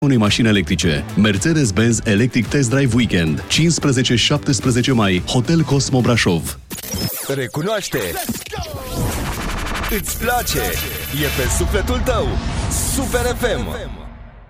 unei mașini electrice. Mercedes-Benz Electric Test Drive Weekend. 15-17 mai. Hotel Cosmo Brașov. Recunoaște! Îți place! E pe sufletul tău! Super FM!